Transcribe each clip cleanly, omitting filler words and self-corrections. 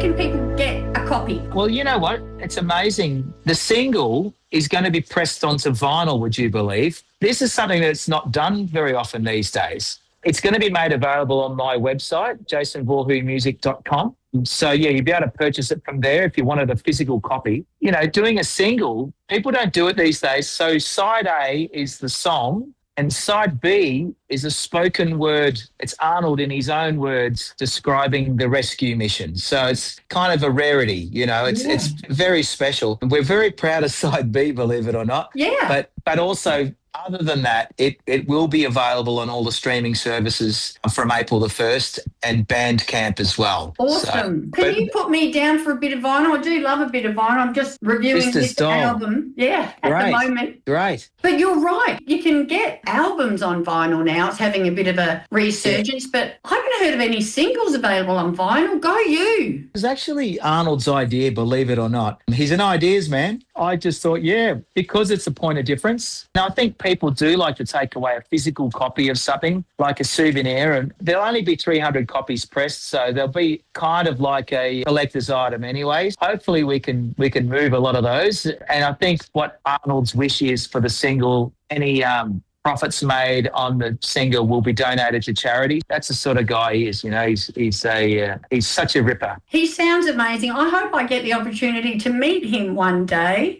can people get a copy? Well, you know what? It's amazing. The single is going to be pressed onto vinyl, would you believe? This is something that's not done very often these days. It's going to be made available on my website, jasonvoorhoomusic.com. So, yeah, you'll be able to purchase it from there if you wanted a physical copy. You know, doing a single, people don't do it these days. So side A is the song and side B is a spoken word. It's Arnold in his own words describing the rescue mission. So it's kind of a rarity, you know, it's very special. We're very proud of side B, believe it or not. Yeah. But also, other than that, it will be available on all the streaming services from April the 1st and Bandcamp as well. Awesome. Can you put me down for a bit of vinyl? I do love a bit of vinyl. I'm just reviewing this album. Yeah, at the moment. Great. But you're right. You can get albums on vinyl now. It's having a bit of a resurgence, but I haven't heard of any singles available on vinyl. Go you. It was actually Arnold's idea, believe it or not. He's an ideas man. I just thought, because it's a point of difference. Now, I think people do like to take away a physical copy of something, like a souvenir, and there'll only be 300 copies pressed, so they'll be kind of like a collector's item anyways. Hopefully we can move a lot of those. And I think what Arnold's wish is for the single, any profits made on the single will be donated to charity. That's the sort of guy he is. You know, he's such a ripper. He sounds amazing. I hope I get the opportunity to meet him one day.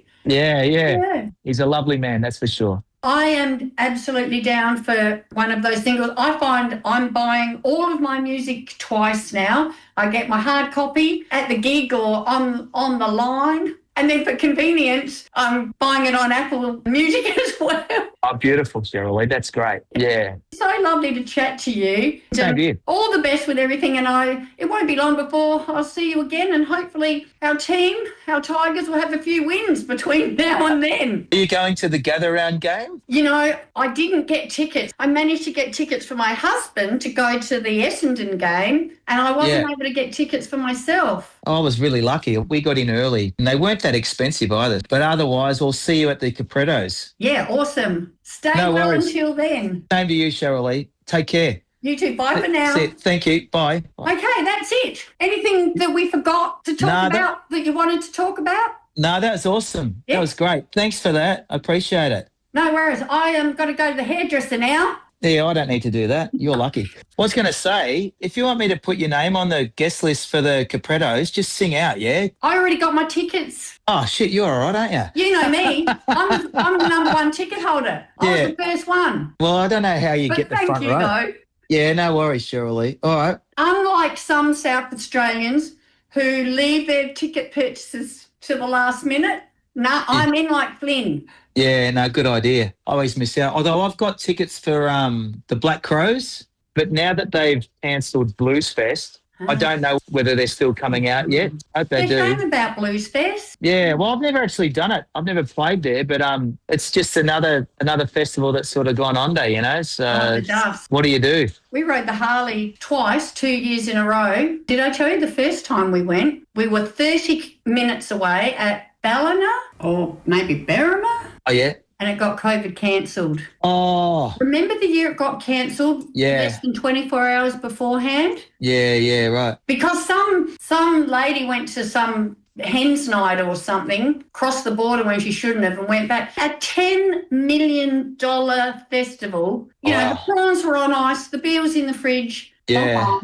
Yeah. He's a lovely man, that's for sure. I am absolutely down for one of those singles. I find I'm buying all of my music twice now. I get my hard copy at the gig or on the line. And then for convenience, I'm buying it on Apple Music as well. Oh, beautiful, Cheryl Lee. That's great. Yeah. So lovely to chat to you. Thank you. All the best with everything. And it won't be long before I'll see you again. And hopefully our team, our Tigers, will have a few wins between now and then. Are you going to the Gather Round game? You know, I didn't get tickets. I managed to get tickets for my husband to go to the Essendon game. And I wasn't able to get tickets for myself. I was really lucky. We got in early and they weren't that expensive either. But otherwise, we'll see you at the Caprettos. Yeah, awesome. Stay well until then. Same to you, Cheryl Lee. Take care. You too. Bye for now. That's it. Thank you. Bye. Okay, that's it. Anything that we forgot to talk about that you wanted to talk about? No, that was awesome. Yeah. That was great. Thanks for that. I appreciate it. No worries. I am got to go to the hairdresser now. Yeah, I don't need to do that. You're lucky. I was going to say, if you want me to put your name on the guest list for the Caprettos, just sing out, yeah? I already got my tickets. Oh, shit, you're all right, aren't you? You know me. I'm the number one ticket holder. I was the first one. Well, I don't know how you get the front row. Thank you, though. Yeah, no worries, Cheryl Lee. All right. Unlike some South Australians who leave their ticket purchases to the last minute, I'm in like Flynn. Yeah, no, good idea. I always miss out. Although I've got tickets for the Black Crows, but now that they've cancelled Blues Fest, I don't know whether they're still coming out yet. I hope they do. They're saying about Blues Fest. Yeah, well, I've never actually done it. I've never played there, but it's just another festival that's sort of gone on there, you know. So what do you do? We rode the Harley twice, 2 years in a row. Did I tell you the first time we went, we were 30 minutes away at Ballina or maybe Berrima? Oh, yeah. And it got COVID cancelled. Oh. Remember the year it got cancelled? Yeah. Less than 24 hours beforehand? Yeah, right. Because some lady went to some hen's night or something, crossed the border when she shouldn't have and went back. A $10 million festival. You know, the prawns were on ice, the beer was in the fridge. Yeah,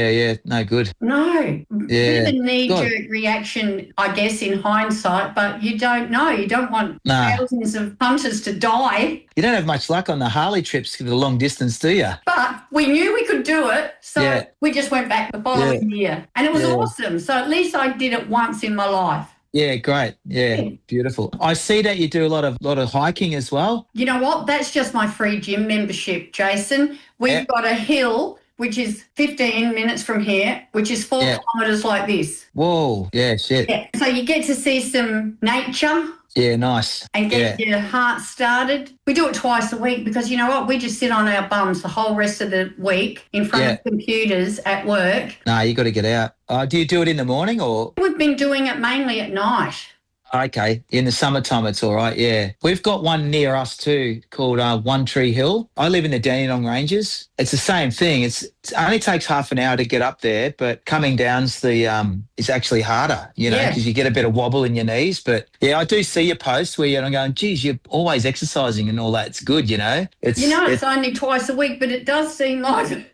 no good. No. Yeah. Bit of a knee-jerk reaction, I guess, in hindsight, but you don't know. You don't want thousands of punters to die. You don't have much luck on the Harley trips to the long distance, do you? But we knew we could do it, so we just went back the following year. And it was awesome. So at least I did it once in my life. Yeah, great. Yeah, beautiful. I see that you do a lot of hiking as well. You know what? That's just my free gym membership, Jason. We've got a hill which is 15 minutes from here, which is 4 kilometres like this. Whoa, yeah, shit. Yeah. So you get to see some nature. Yeah, nice. And get your heart started. We do it twice a week because, you know what, we just sit on our bums the whole rest of the week in front of computers at work. No, you got to get out. Do you do it in the morning or? We've been doing it mainly at night. Okay, in the summertime it's all right, yeah. We've got one near us too called One Tree Hill. I live in the Dandenong Ranges. It's the same thing. It only takes half an hour to get up there, but coming down's is actually harder, because you get a bit of wobble in your knees. But yeah, I do see your posts where you're going, geez, you're always exercising and all that. It's good, It's only twice a week, but it does seem like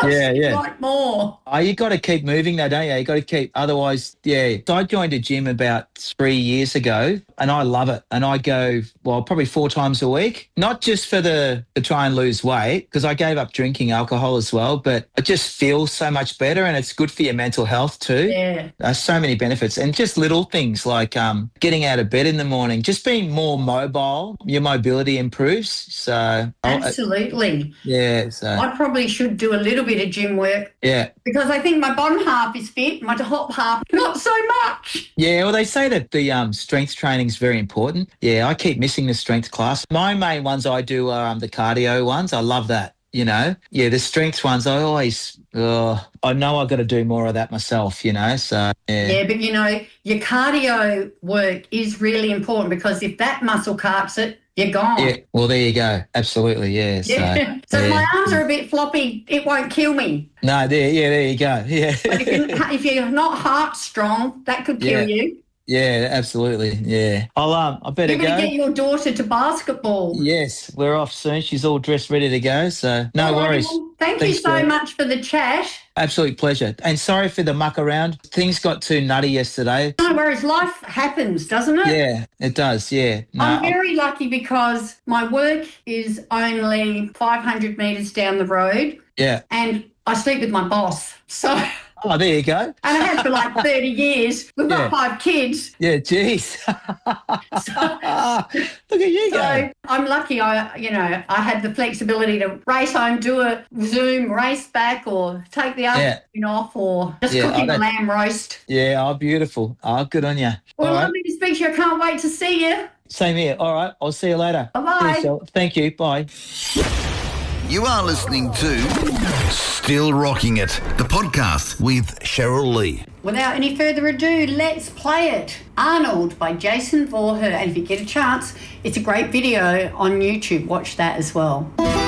like more. Oh, you got to keep moving though, don't you? You got to keep, otherwise, yeah. So I joined a gym about 3 years ago and I love it. And I go, probably 4 times a week, not just to try and lose weight, because I gave up drinking alcohol as well, but I just feel so much better and it's good for your mental health too. Yeah. There's so many benefits and just little things like getting out of bed in the morning, just being more mobile, your mobility improves. So absolutely. So I probably should do a little bit of gym work. Yeah. Because I think my bottom half is fit, my top half not so much. Yeah, well, they say that the strength training is very important. Yeah, I keep missing the strength class. My main ones I do are the cardio ones. I love that, Yeah, the strength ones, I always, I know I've got to do more of that myself, so, yeah. Yeah, but, your cardio work is really important because if that muscle carps it, you're gone. Yeah, well, there you go. Absolutely, yeah. So if my arms are a bit floppy, it won't kill me. No, there you go. Yeah. But if you're not heart strong, that could kill you. Yeah, absolutely. Yeah. I better go. You're going to get your daughter to basketball. Yes, we're off soon. She's all dressed, ready to go. So no worries. Well, thanks you so much for the chat. Absolute pleasure. And sorry for the muck around. Things got too nutty yesterday. No worries. Life happens, doesn't it? Yeah, it does. Yeah. No, I'm very lucky because my work is only 500 metres down the road. Yeah. And I sleep with my boss. So... Oh, there you go. And I have for like 30 years. We've got 5 kids. Yeah, geez. Look at you go. So I'm lucky I had the flexibility to race home, do a Zoom race back or take the afternoon off or just cooking the lamb roast. Yeah, beautiful. Good on you. Well, lovely to speak to you. I can't wait to see you. Same here. All right, I'll see you later. Bye-bye. Thank you. Bye. You are listening to Still Rocking It, the podcast with Cheryl Lee. Without any further ado, let's play it. Arnold by Jason Voorhees. And if you get a chance, it's a great video on YouTube. Watch that as well.